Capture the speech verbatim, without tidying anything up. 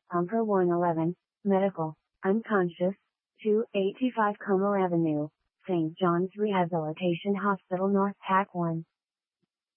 Umper one eleven, Medical, unconscious, two eighty-five Como Avenue, Saint John's Rehabilitation Hospital North Pack one.